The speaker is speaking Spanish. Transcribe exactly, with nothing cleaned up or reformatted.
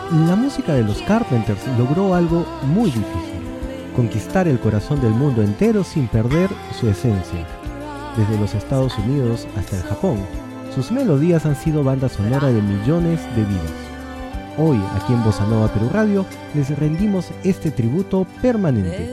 La música de los Carpenters logró algo muy difícil: conquistar el corazón del mundo entero sin perder su esencia. Desde los Estados Unidos hasta el Japón, sus melodías han sido banda sonora de millones de vidas. Hoy, aquí en Bossa Nova Perú Radio, les rendimos este tributo permanente.